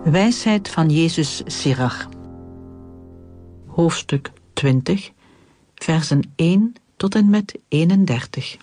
Wijsheid van Jezus Sirach. Hoofdstuk 20, versen 1 tot en met 31.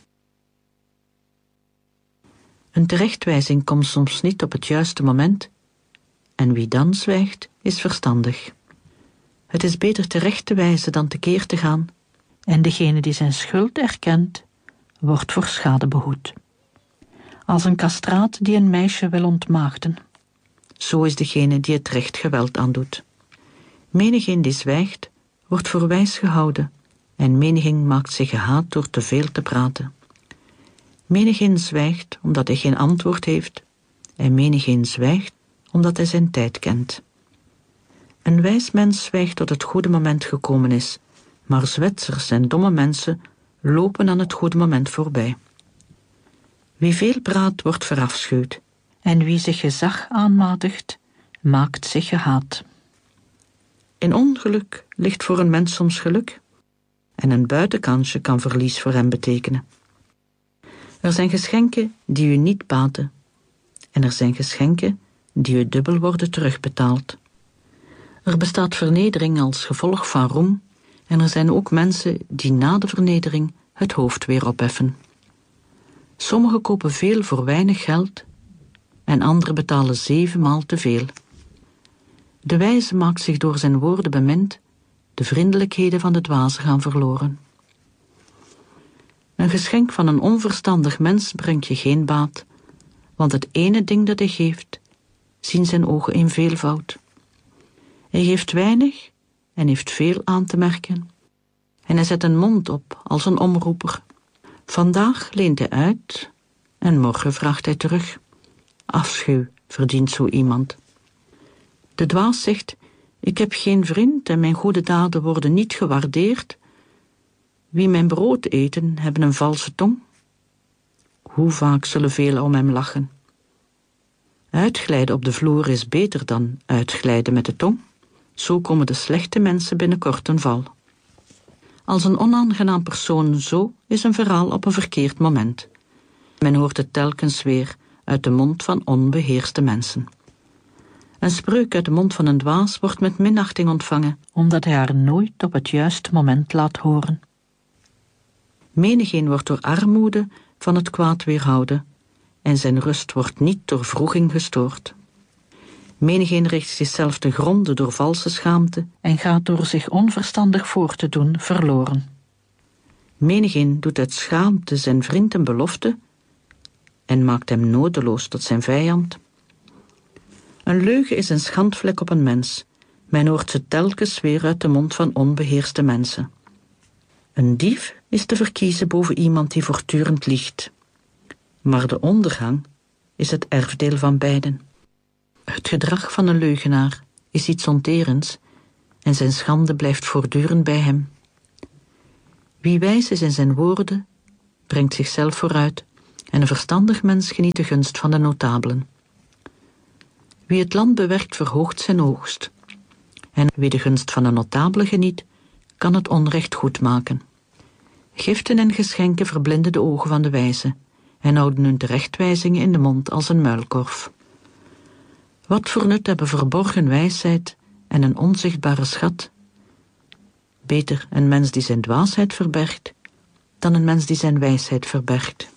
Een terechtwijzing komt soms niet op het juiste moment, en wie dan zwijgt, is verstandig. Het is beter terecht te wijzen dan tekeer te gaan, en degene die zijn schuld erkent, wordt voor schade behoed. Als een kastraat die een meisje wil ontmaagden, zo is degene die het recht geweld aandoet. Menigeen die zwijgt, wordt voor wijs gehouden, en menigeen maakt zich gehaat door te veel te praten. Menigeen zwijgt omdat hij geen antwoord heeft, en menigeen zwijgt omdat hij zijn tijd kent. Een wijs mens zwijgt tot het goede moment gekomen is, maar zwetsers en domme mensen lopen aan het goede moment voorbij. Wie veel praat, wordt verafschuwd, en wie zich gezag aanmatigt, maakt zich gehaat. In ongeluk ligt voor een mens soms geluk, en een buitenkansje kan verlies voor hem betekenen. Er zijn geschenken die u niet baten, en er zijn geschenken die u dubbel worden terugbetaald. Er bestaat vernedering als gevolg van roem, en er zijn ook mensen die na de vernedering het hoofd weer opheffen. Sommigen kopen veel voor weinig geld, en anderen betalen 7 maal te veel. De wijze maakt zich door zijn woorden bemind, de vriendelijkheden van de dwaze gaan verloren. Een geschenk van een onverstandig mens brengt je geen baat, want het ene ding dat hij geeft, zien zijn ogen in veelvoud. Hij geeft weinig en heeft veel aan te merken, en hij zet een mond op als een omroeper. Vandaag leent hij uit, en morgen vraagt hij terug. Afschuw verdient zo iemand. De dwaas zegt, ik heb geen vriend en mijn goede daden worden niet gewaardeerd. Wie mijn brood eten, hebben een valse tong. Hoe vaak zullen velen om hem lachen? Uitglijden op de vloer is beter dan uitglijden met de tong. Zo komen de slechte mensen binnenkort ten val. Als een onaangenaam persoon zo is een verhaal op een verkeerd moment. Men hoort het telkens weer uit de mond van onbeheerste mensen. Een spreuk uit de mond van een dwaas wordt met minachting ontvangen, omdat hij haar nooit op het juiste moment laat horen. Menigeen wordt door armoede van het kwaad weerhouden, en zijn rust wordt niet door wroeging gestoord. Menigeen richt zichzelf te gronde door valse schaamte, en gaat door zich onverstandig voor te doen verloren. Menigeen doet uit schaamte zijn vriend een belofte, en maakt hem nodeloos tot zijn vijand. Een leugen is een schandvlek op een mens. Men hoort ze telkens weer uit de mond van onbeheerste mensen. Een dief is te verkiezen boven iemand die voortdurend liegt. Maar de ondergang is het erfdeel van beiden. Het gedrag van een leugenaar is iets onterends, en zijn schande blijft voortdurend bij hem. Wie wijs is in zijn woorden, brengt zichzelf vooruit, en een verstandig mens geniet de gunst van de notabelen. Wie het land bewerkt, verhoogt zijn oogst. En wie de gunst van een notabele geniet, kan het onrecht goedmaken. Giften en geschenken verblinden de ogen van de wijze, en houden hun terechtwijzingen in de mond als een muilkorf. Wat voor nut hebben verborgen wijsheid en een onzichtbare schat? Beter een mens die zijn dwaasheid verbergt, dan een mens die zijn wijsheid verbergt.